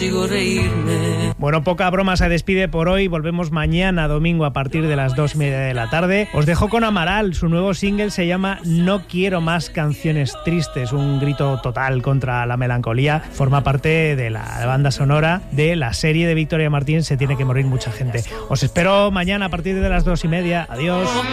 consigo reírme. Bueno, poca broma se despide por hoy. Volvemos mañana domingo a partir de las 2:30 de la tarde. Os dejo con Amaral. Su nuevo single se llama No quiero más canciones tristes. Un grito total contra la melancolía. Forma parte de la banda sonora de la serie de Victoria Martín Se tiene que morir mucha gente. Os espero mañana a partir de las 2:30. Adiós.